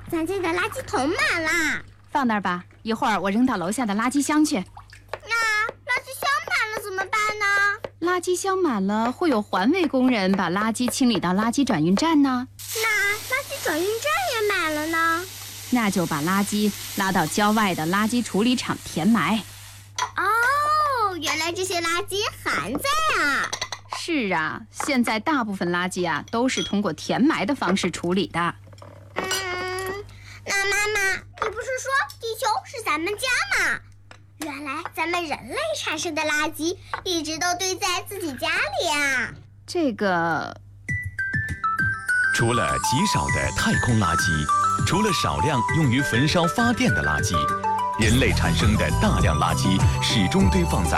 咱家的垃圾桶满了。 放那儿吧，一会儿我扔到楼下的垃圾箱去。 那垃圾箱满了怎么办呢？ 垃圾箱满了，会有环卫工人把垃圾清理到垃圾转运站呢。 那垃圾转运站也满了呢？ 那就把垃圾拉到郊外的垃圾处理厂填埋。 哦，原来这些垃圾还在啊！ 是啊，现在大部分垃圾啊都是通过填埋的方式处理的。 那妈妈，你不是说地球是咱们家吗？原来咱们人类产生的垃圾一直都堆在自己家里啊！ 这个， 除了极少的太空垃圾，除了少量用于焚烧发电的垃圾，人类产生的大量垃圾始终堆放在